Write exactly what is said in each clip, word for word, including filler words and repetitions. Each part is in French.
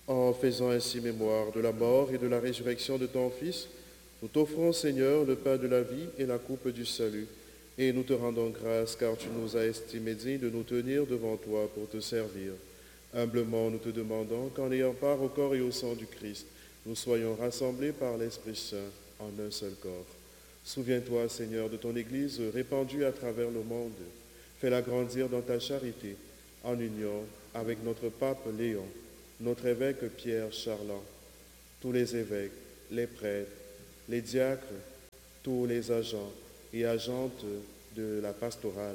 En faisant ainsi mémoire de la mort et de la résurrection de ton Fils, nous t'offrons, Seigneur, le pain de la vie et la coupe du salut. Et nous te rendons grâce car tu nous as estimés dignes de nous tenir devant toi pour te servir. Humblement, nous te demandons qu'en ayant part au corps et au sang du Christ, nous soyons rassemblés par l'Esprit Saint en un seul corps. Souviens-toi, Seigneur, de ton Église répandue à travers le monde. Fais-la grandir dans ta charité, en union avec notre pape Léon, notre évêque Pierre Charland, tous les évêques, les prêtres, les diacres, tous les agents et agentes de la pastorale.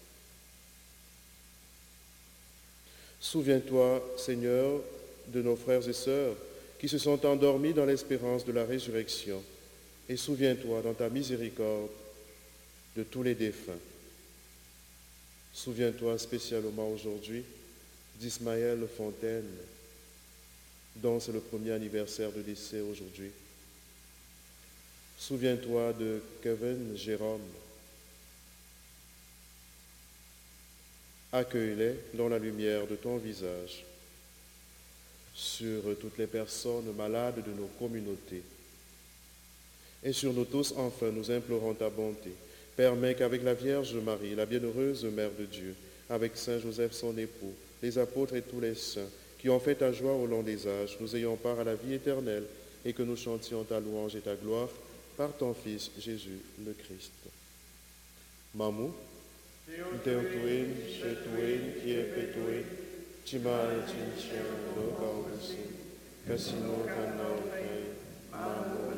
Souviens-toi, Seigneur, de nos frères et sœurs qui se sont endormis dans l'espérance de la résurrection, et souviens-toi dans ta miséricorde de tous les défunts. Souviens-toi spécialement aujourd'hui d'Ismaël Fontaine, dont c'est le premier anniversaire de décès aujourd'hui. Souviens-toi de Kevin Jérôme. Accueille-les dans la lumière de ton visage, sur toutes les personnes malades de nos communautés. Et sur nous tous, enfin, nous implorons ta bonté. Permets qu'avec la Vierge Marie, la bienheureuse Mère de Dieu, avec Saint Joseph son époux, les apôtres et tous les saints, qui ont fait ta joie au long des âges, nous ayons part à la vie éternelle et que nous chantions ta louange et ta gloire par ton Fils Jésus le Christ. Mamou, Teutuin, Chetuin, Kiepetuin, Timai, Chinchien, Lokaobusi, Casino, Kanaokai, Mamou,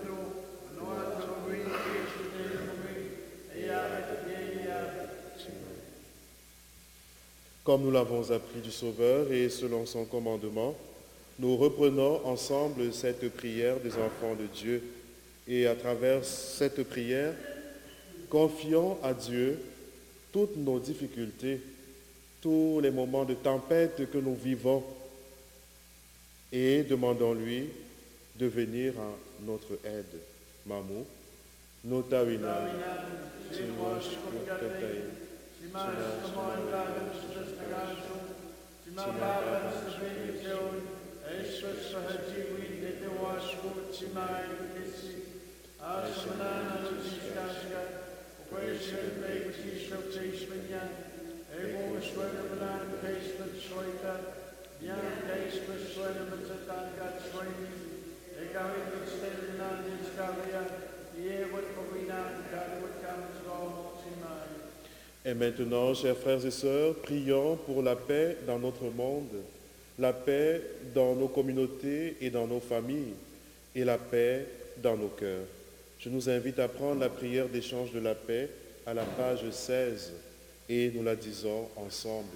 Comme nous l'avons appris du Sauveur et selon son commandement, nous reprenons ensemble cette prière des enfants de Dieu et à travers cette prière, confions à Dieu toutes nos difficultés, tous les moments de tempête que nous vivons et demandons-lui de venir à notre aide. Mamou, Notawina, Timash Kurtatai, Et maintenant, chers frères et sœurs, prions pour la paix dans notre monde, la paix dans nos communautés et dans nos familles, et la paix dans nos cœurs. Je nous invite à prendre la prière d'échange de la paix à la page seize, et nous la disons ensemble.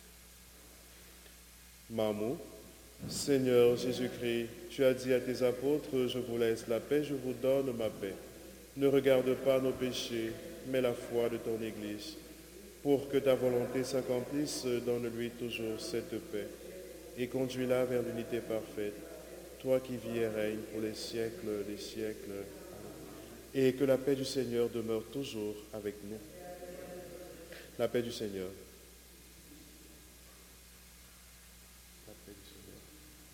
Mamou, Seigneur Jésus-Christ, tu as dit à tes apôtres, je vous laisse la paix, je vous donne ma paix. Ne regarde pas nos péchés, mais la foi de ton Église. Pour que ta volonté s'accomplisse, donne-lui toujours cette paix et conduis-la vers l'unité parfaite, toi qui vis et règnes pour les siècles des siècles. Et que la paix du Seigneur demeure toujours avec nous. La paix du Seigneur.